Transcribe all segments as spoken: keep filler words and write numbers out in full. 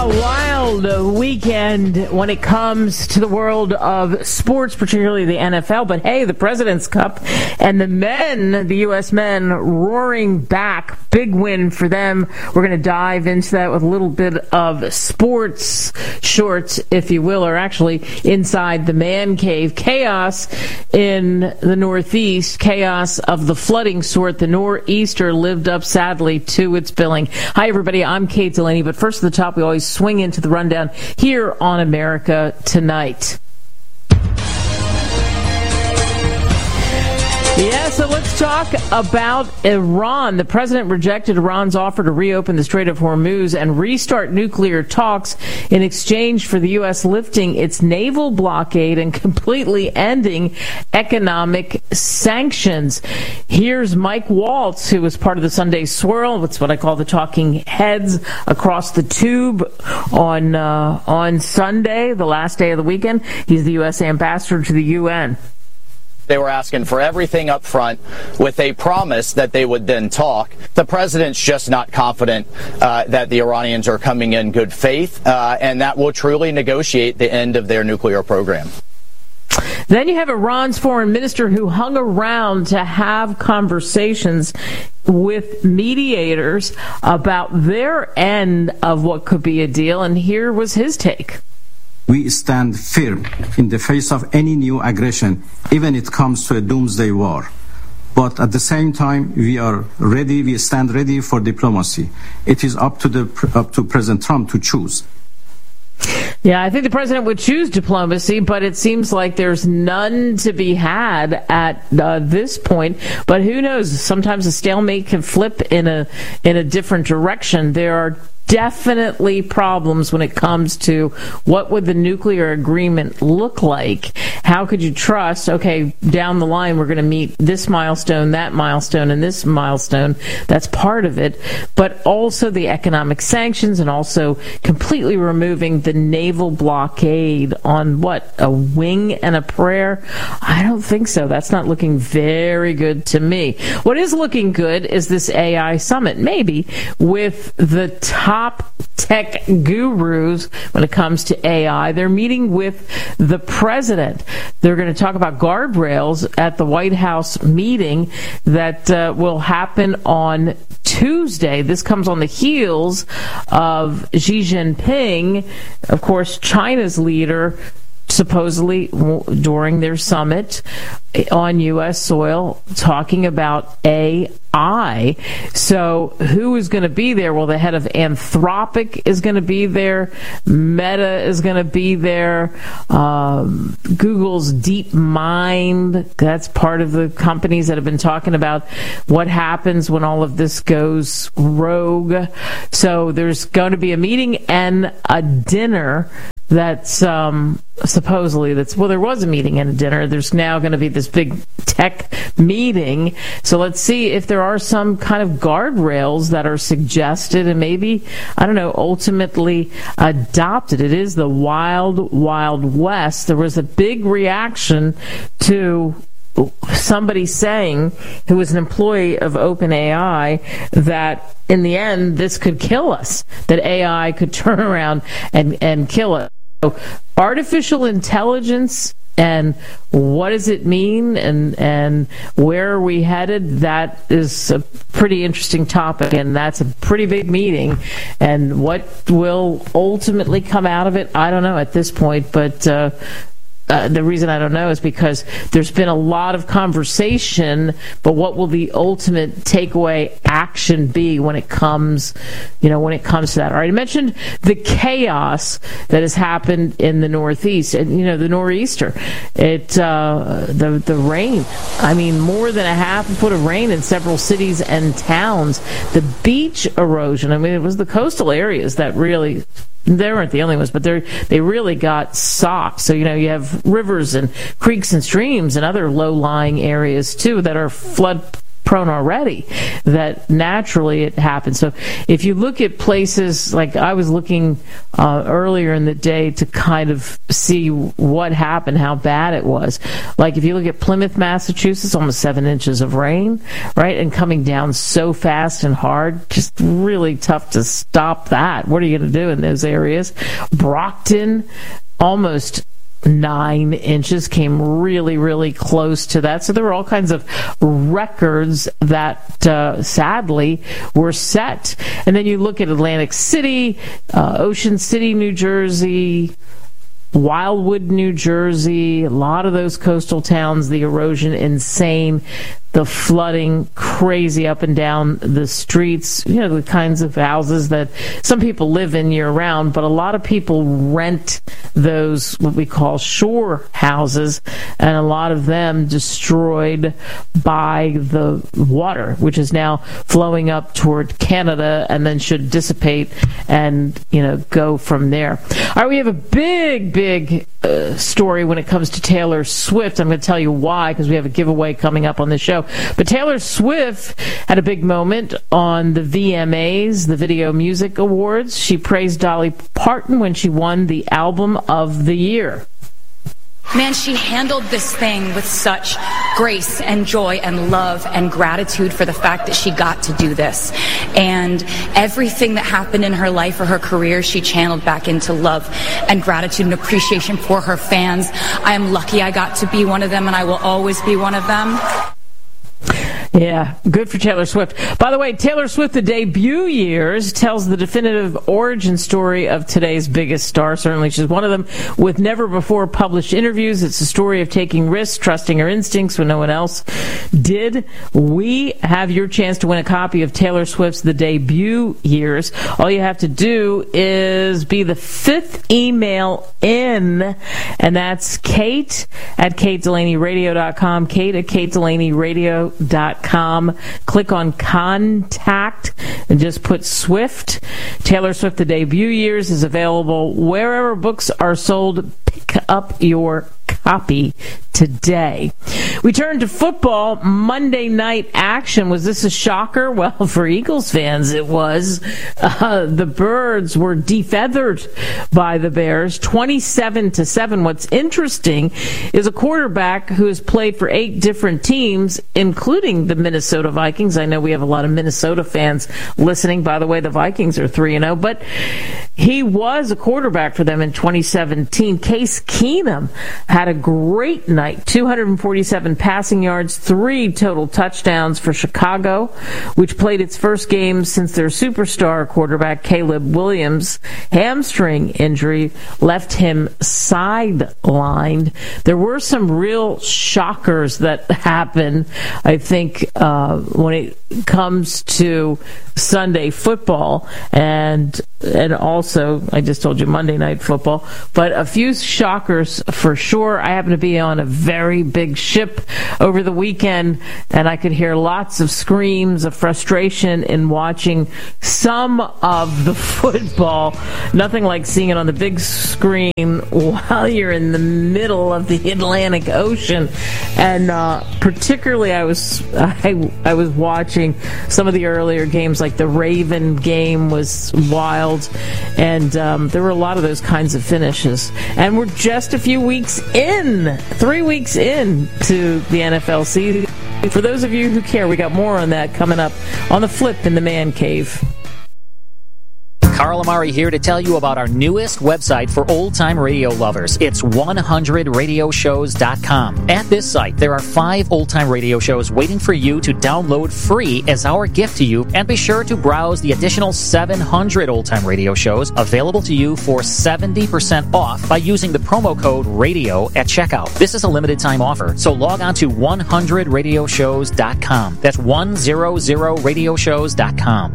A wild weekend when it comes to the world of sports, particularly the N F L. But hey, the President's Cup and the men, the U S men, roaring back. Big win for them. We're going to dive into that with a little bit of sports shorts, if you will, or actually inside the man cave. Chaos in the Northeast, chaos of the flooding sort. The Nor'easter lived up, sadly, to its billing. Hi, everybody. I'm Kate Delaney. But first at the top, we always swing into the rundown here on America Tonight. Yeah, so let's talk about Iran. The president rejected Iran's offer to reopen the Strait of Hormuz and restart nuclear talks in exchange for the U S lifting its naval blockade and completely ending economic sanctions. Here's Mike Waltz, who was part of the Sunday Swirl. That's what I call the talking heads across the tube on uh, on Sunday, the last day of the weekend. He's the U S ambassador to the U N. They were asking for everything up front with a promise that they would then talk. The president's just not confident uh, that the Iranians are coming in good faith, uh, and that will truly negotiate the end of their nuclear program. Then you have Iran's foreign minister who hung around to have conversations with mediators about their end of what could be a deal, and here was his take. We stand firm in the face of any new aggression, even if it comes to a doomsday war. But at the same time, we are ready, we stand ready for diplomacy. It is up to the up to President Trump to choose. Yeah, I think the president would choose diplomacy, but it seems like there's none to be had at uh, this point. But who knows? Sometimes a stalemate can flip in a in a different direction. There are definitely problems when it comes to what would the nuclear agreement look like. How could you trust, okay, down the line we're going to meet this milestone, that milestone, and this milestone. That's part of it. But also the economic sanctions and also completely removing the naval blockade on what, a wing and a prayer? I don't think so. That's not looking very good to me. What is looking good is this A I summit, maybe, with the top tech gurus when it comes to A I. They're meeting with the president. They're going to talk about guardrails at the White House meeting that uh, will happen on Tuesday. This comes on the heels of Xi Jinping, of course, China's leader, supposedly during their summit on U S soil, talking about A I. So who is going to be there? Well, the head of Anthropic is going to be there. Meta is going to be there. Um, Google's DeepMind, that's part of the companies that have been talking about what happens when all of this goes rogue. So there's going to be a meeting and a dinner that's um, supposedly, that's well, there was a meeting and a dinner. There's now going to be this big tech meeting. So let's see if there are some kind of guardrails that are suggested and maybe, I don't know, ultimately adopted. It is the wild, wild west. There was a big reaction to somebody saying, who was an employee of OpenAI, that in the end this could kill us, that A I could turn around and, and kill us. So artificial intelligence and what does it mean and and where are we headed? That is a pretty interesting topic, and that's a pretty big meeting. And what will ultimately come out of it, I don't know at this point, but uh Uh, the reason I don't know is because there's been a lot of conversation, but what will the ultimate takeaway action be when it comes, you know, when it comes to that? All right, I mentioned the chaos that has happened in the Northeast, and you know, the Nor'easter, it uh, the the rain. I mean, more than a half a foot of rain in several cities and towns. The beach erosion. I mean, it was the coastal areas that really. They weren't the only ones, but they they really got socked. So, you know, you have rivers and creeks and streams and other low-lying areas, too, that are flood prone already, that naturally it happens. So if you look at places, like I was looking uh, earlier in the day to kind of see what happened, how bad it was. Like if you look at Plymouth, Massachusetts, almost seven inches of rain, right? And coming down so fast and hard, just really tough to stop that. What are you going to do in those areas? Brockton, almost nine inches, came really, really close to that. So there were all kinds of records that uh, sadly were set. And then you look at Atlantic City, uh, Ocean City, New Jersey, Wildwood, New Jersey, a lot of those coastal towns, the erosion insane, the flooding crazy up and down the streets, you know, the kinds of houses that some people live in year round, but a lot of people rent those, what we call shore houses, and a lot of them destroyed by the water, which is now flowing up toward Canada and then should dissipate and, you know, go from there. All right, we have a big, big uh, story when it comes to Taylor Swift. I'm going to tell you why, because we have a giveaway coming up on the show. But Taylor Swift had a big moment on the V M As, the Video Music Awards. She praised Dolly Parton when she won the Album of the Year. Man, she handled this thing with such grace and joy and love and gratitude for the fact that she got to do this. And everything that happened in her life or her career, she channeled back into love and gratitude and appreciation for her fans. I am lucky I got to be one of them, and I will always be one of them. Yeah, good for Taylor Swift. By the way, Taylor Swift, the debut years, tells the definitive origin story of today's biggest star. Certainly, she's one of them with never-before-published interviews. It's a story of taking risks, trusting her instincts when no one else did. We have your chance to win a copy of Taylor Swift's The Debut Years. All you have to do is be the fifth email in, and that's Kate at kate delaney radio dot com, Kate at kate delaney radio dot com. Click on Contact and just put Swift. Taylor Swift, The Debut Years is available wherever books are sold. Pick up your copy today. We turn to football. Monday night action. Was this a shocker? Well, for Eagles fans, it was. Uh, the Birds were defeathered by the Bears, twenty-seven to seven. What's interesting is a quarterback who has played for eight different teams, including the Minnesota Vikings. I know we have a lot of Minnesota fans listening. By the way, the Vikings are three and oh, but he was a quarterback for them in twenty seventeen. Case Keenum had a great night, two hundred forty-seven passing yards, three total touchdowns for Chicago, which played its first game since their superstar quarterback Caleb Williams' hamstring injury left him sidelined. There were some real shockers that happened, I think, uh, when it comes to Sunday football, and and also, I just told you Monday night football, but a few shockers for sure. I happen to be on a very big ship over the weekend, and I could hear lots of screams of frustration in watching some of the football. Nothing like seeing it on the big screen while you're in the middle of the Atlantic Ocean. And uh, particularly, I was I, I was watching some of the earlier games, like the Raven game was wild, and um, there were a lot of those kinds of finishes. And we're just a few weeks in, three weeks in to the N F L season. For those of you who care, we got more on that coming up on The Flip in the Man Cave. Carl Amari here to tell you about our newest website for old-time radio lovers. It's one hundred radio shows dot com. At this site, there are five old-time radio shows waiting for you to download free as our gift to you, and be sure to browse the additional seven hundred old-time radio shows available to you for seventy percent off by using the promo code RADIO at checkout. This is a limited-time offer, so log on to one hundred radio shows dot com. That's one hundred radio shows dot com.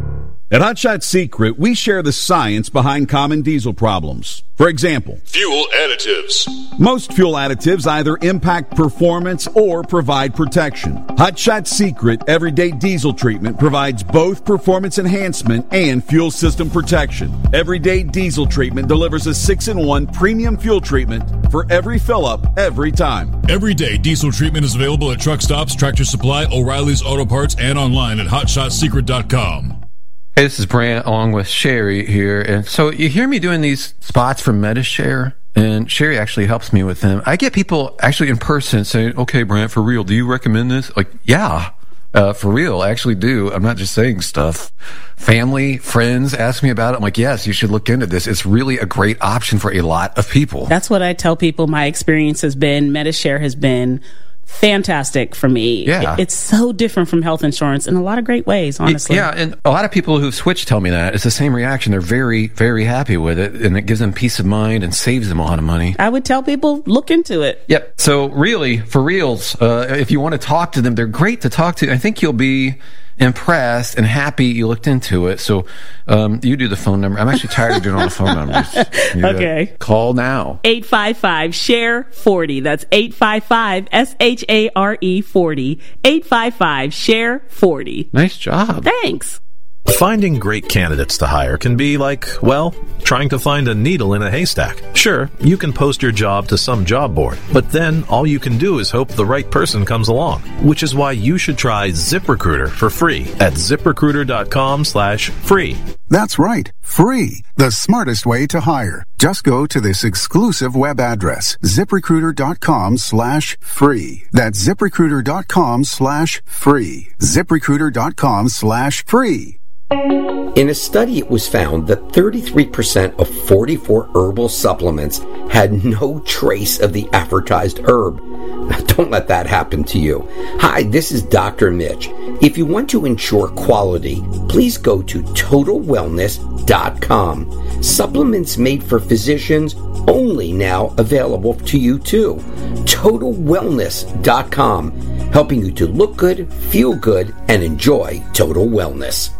At Hot Shot Secret, we share the science behind common diesel problems. For example, fuel additives. Most fuel additives either impact performance or provide protection. Hot Shot Secret Everyday Diesel Treatment provides both performance enhancement and fuel system protection. Everyday Diesel Treatment delivers a six in one premium fuel treatment for every fill-up, every time. Everyday Diesel Treatment is available at truck stops, Tractor Supply, O'Reilly's Auto Parts, and online at hot shot secret dot com. Hey, this is Brant along with Sherry here. And so you hear me doing these spots for MediShare, and Sherry actually helps me with them. I get people actually in person saying, okay, Brant, for real, do you recommend this? Like, yeah, uh, for real, I actually do. I'm not just saying stuff. Family, friends ask me about it. I'm like, yes, you should look into this. It's really a great option for a lot of people. That's what I tell people my experience has been. MediShare has been fantastic for me. Yeah. It's so different from health insurance in a lot of great ways, honestly. Yeah, and a lot of people who've switched tell me that. It's the same reaction. They're very, very happy with it, and it gives them peace of mind and saves them a lot of money. I would tell people, look into it. Yep. So really, for reals, uh, if you want to talk to them, they're great to talk to. I think you'll be impressed and happy you looked into it. So um, you do the phone number. I'm actually tired of doing all the phone numbers. You okay. Call now. eight five five, S H A R E, forty. That's eight five five, S H A R E, forty. eight five five, S H A R E, forty. Nice job. Thanks. Finding great candidates to hire can be like, well, trying to find a needle in a haystack. Sure, you can post your job to some job board, but then all you can do is hope the right person comes along, which is why you should try ZipRecruiter for free at ZipRecruiter.com slash free. That's right, free. The smartest way to hire. Just go to this exclusive web address, ZipRecruiter.com slash free. That's ZipRecruiter.com slash free. ZipRecruiter.com slash free. In a study, it was found that thirty-three percent of forty-four herbal supplements had no trace of the advertised herb. Now, don't let that happen to you. Hi, this is Doctor Mitch. If you want to ensure quality, please go to Total Wellness dot com. Supplements made for physicians only now available to you too. Total Wellness dot com, helping you to look good, feel good, and enjoy total wellness.